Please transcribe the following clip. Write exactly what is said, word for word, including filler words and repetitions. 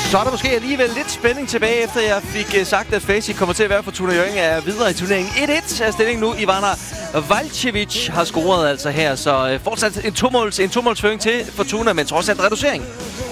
Så er der måske alligevel lidt spænding tilbage, efter jeg fik uh, sagt, at Facey kommer til at være for Fortuna Hjørring er videre i turneringen. et et er stillingen nu. Ivana Valcevic har scoret altså her, så uh, fortsat en to-måls, en to-målsføring til Fortuna, men trods alt reducering.